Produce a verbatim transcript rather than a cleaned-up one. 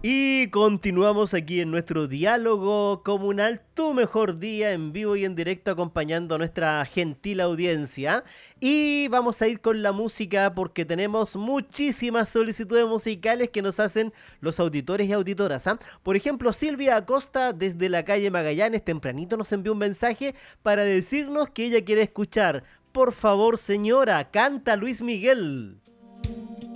Y continuamos aquí en nuestro diálogo comunal, tu mejor día en vivo y en directo acompañando a nuestra gentil audiencia. Y vamos a ir con la música porque tenemos muchísimas solicitudes musicales que nos hacen los auditores y auditoras, ¿ah? Por ejemplo, Silvia Acosta desde la calle Magallanes tempranito nos envió un mensaje para decirnos que ella quiere escuchar. Por favor, señora, canta Luis Miguel.